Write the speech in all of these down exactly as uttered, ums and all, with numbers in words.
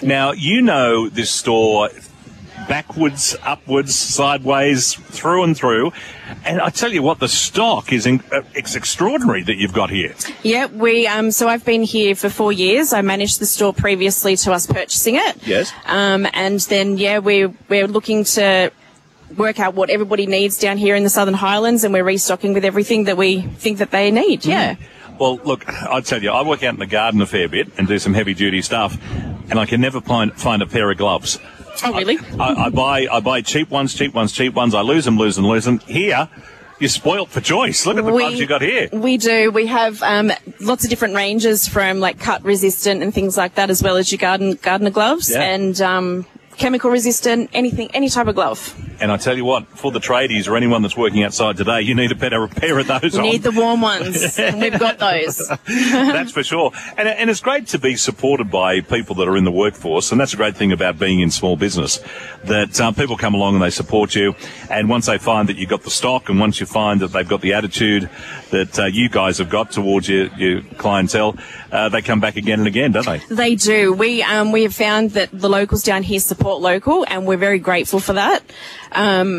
Now, you know this store backwards, upwards, sideways, through and through. And I tell you what, the stock is in, uh, it's extraordinary that you've got here. Yeah, we. Um, so I've been here for four years. I managed the store previously to us purchasing it. Yes. Um, and then, yeah, we're, we're looking to work out what everybody needs down here in the Southern Highlands, and we're restocking with everything that we think that they need, yeah. Mm. Well, look, I tell you, I work out in the garden a fair bit and do some heavy-duty stuff, and I can never find, find a pair of gloves. Oh, really? I, I, I buy I buy cheap ones, cheap ones, cheap ones. I lose them, lose them, lose them. Here, you're spoilt for choice. Look at the we, gloves you got here. We do. We have um, lots of different ranges from like cut resistant and things like that, as well as your garden gardener gloves yeah. and um, chemical resistant, anything, any type of glove. And I tell you what, for the tradies or anyone that's working outside today, you need a better pair of those we on. need the warm ones, and we've got those. That's for sure. And, and it's great to be supported by people that are in the workforce, and that's a great thing about being in small business, that um, people come along and they support you, and once they find that you've got the stock, and once you find that they've got the attitude that uh, you guys have got towards your, your clientele, uh, they come back again and again, don't they? They do. We um, we have found that the locals down here support local, and we're very grateful for that. Um,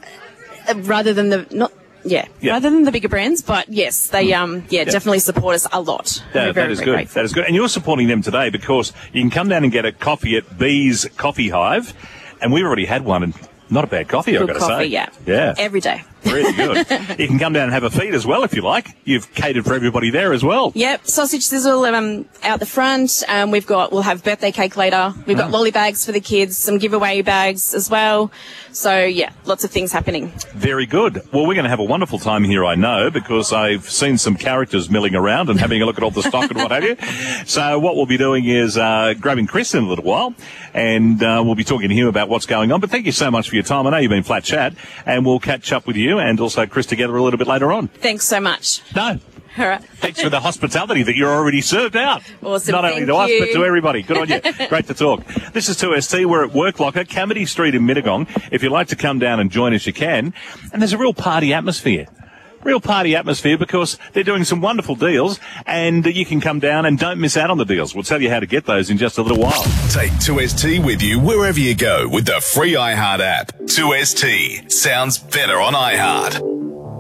rather than the not. Yeah, yeah, rather than the bigger brands, but yes, they um yeah, yeah. definitely support us a lot. Yeah, very, that is good. Grateful. That is good. And you're supporting them today because you can come down and get a coffee at Bee's Coffee Hive, and we've already had one, and not a bad coffee, I've got to say. Yeah, yeah, every day. Really good. You can come down and have a feed as well if you like. You've catered for everybody there as well. Yep, sausage sizzle um, out the front. Um, we've got we'll have birthday cake later. We've got oh. lolly bags for the kids, some giveaway bags as well. So yeah, lots of things happening. Very good. Well, we're going to have a wonderful time here, I know, because I've seen some characters milling around and having a look at all the stock and what have you. So what we'll be doing is uh, grabbing Chris in a little while, and uh, we'll be talking to him about what's going on. But thank you so much for your time. I know you've been flat chat, and we'll catch up with you and also Chris together a little bit later on. Thanks so much. No. All right. Thanks for the hospitality that you're already served out. Awesome. Not Thank only to you. us, but to everybody. Good on you. Great to talk. This is two S T. We're at Work Locker, Carmody Street in Mittagong. If you'd like to come down and join us, you can. And there's a real party atmosphere. Real party atmosphere because they're doing some wonderful deals, and you can come down and don't miss out on the deals. We'll tell you how to get those in just a little while. Take two S T with you wherever you go with the free iHeart app. two S T sounds better on iHeart.